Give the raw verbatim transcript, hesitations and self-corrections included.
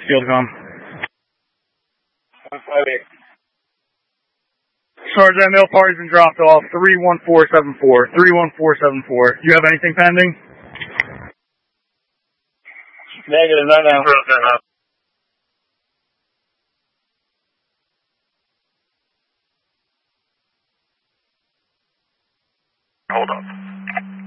field com? one five eight. Sergeant, mail party's been dropped off. three one four seven four. three one four seven four. Do you have anything pending? Negative, not now. Hold up.